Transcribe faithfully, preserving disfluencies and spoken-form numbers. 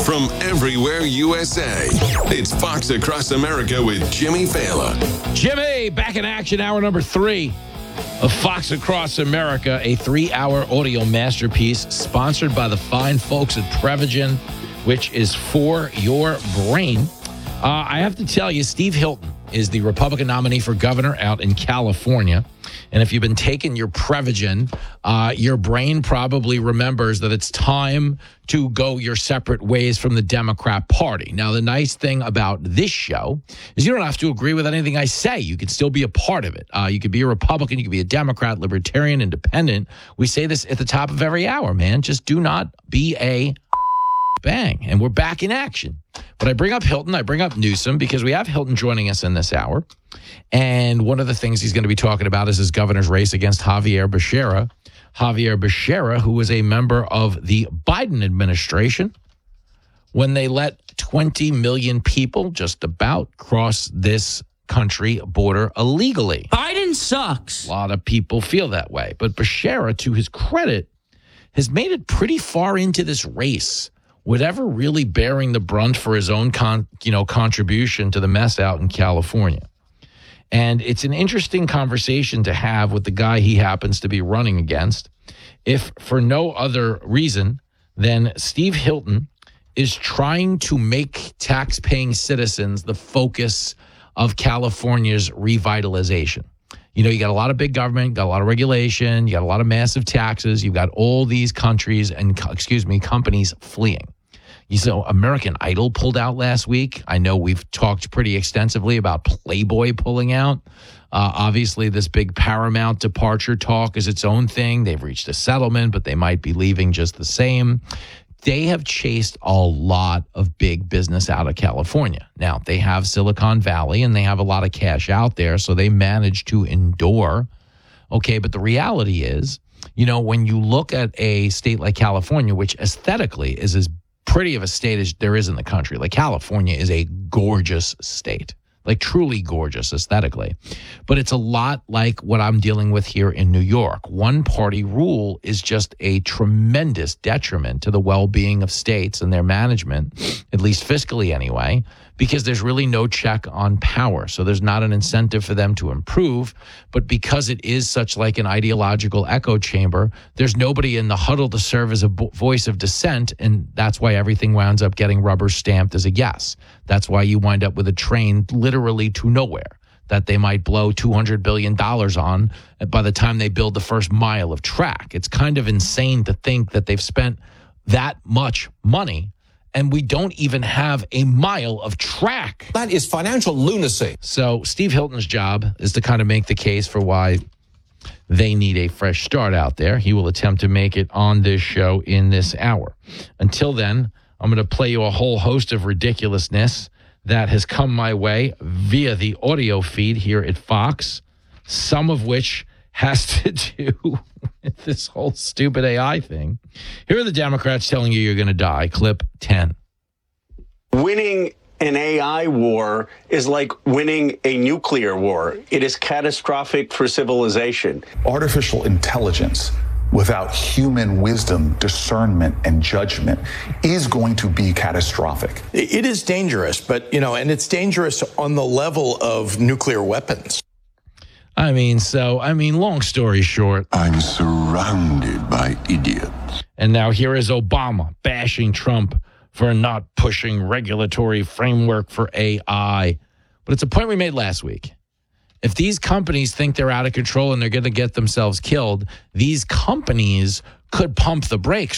from everywhere U S A. It's Fox Across America with Jimmy Fallon. Jimmy, back in action, hour number three of Fox Across America, a three-hour audio masterpiece sponsored by the fine folks at Prevagen, which is for your brain. Uh, I have to tell you, Steve Hilton is the Republican nominee for governor out in California. And if you've been taking your Prevagen, uh, your brain probably remembers that it's time to go your separate ways from the Democrat Party. Now, the nice thing about this show is you don't have to agree with anything I say. You can still be a part of it. Uh, you could be a Republican, you could be a Democrat, Libertarian, Independent. We say this at the top of every hour, man. Just do not be a bang. And we're back in action. But I bring up Hilton, I bring up Newsom, because we have Hilton joining us in this hour. And one of the things he's going to be talking about is his governor's race against Javier Becerra. Javier Becerra, who was a member of the Biden administration when they let twenty million people just about cross this country border illegally. Biden sucks. A lot of people feel that way. But Becerra, to his credit, has made it pretty far into this race, whatever really bearing the brunt for his own con, you know, contribution to the mess out in California. And it's an interesting conversation to have with the guy he happens to be running against, if for no other reason than Steve Hilton is trying to make tax-paying citizens the focus of California's revitalization. You know, you got a lot of big government, got a lot of regulation, you got a lot of massive taxes, you've got all these countries and, excuse me, companies fleeing. You saw American Idol pulled out last week. I know we've talked pretty extensively about Playboy pulling out. Uh, obviously, this big Paramount departure talk is its own thing. They've reached a settlement, but they might be leaving just the same. They have chased a lot of big business out of California. Now, they have Silicon Valley, and they have a lot of cash out there, so they managed to endure. Okay, but the reality is, you know, when you look at a state like California, which aesthetically is as pretty of a state as there is in the country. Like, California is a gorgeous state, like truly gorgeous aesthetically. But it's a lot like what I'm dealing with here in New York. One party rule is just a tremendous detriment to the well-being of states and their management, at least fiscally anyway, because there's really no check on power. So there's not an incentive for them to improve. But because it is such like an ideological echo chamber, there's nobody in the huddle to serve as a bo- voice of dissent. And that's why everything winds up getting rubber stamped as a yes. That's why you wind up with a train literally to nowhere that they might blow two hundred billion dollars on by the time they build the first mile of track. It's kind of insane to think that they've spent that much money and we don't even have a mile of track. That is financial lunacy. So Steve Hilton's job is to kind of make the case for why they need a fresh start out there. He will attempt to make it on this show in this hour. Until then, I'm going to play you a whole host of ridiculousness that has come my way via the audio feed here at Fox, some of which has to do with this whole stupid A I thing. Here are the Democrats telling you you're going to die. Clip ten. Winning an A I war is like winning a nuclear war. It is catastrophic for civilization. Artificial intelligence without human wisdom, discernment, and judgment is going to be catastrophic. It is dangerous, but, you know, and it's dangerous on the level of nuclear weapons. I mean, so, I mean, long story short. I'm surrounded by idiots. And now here is Obama bashing Trump for not pushing regulatory framework for A I. But it's a point we made last week. If these companies think they're out of control and they're going to get themselves killed, these companies could pump the brakes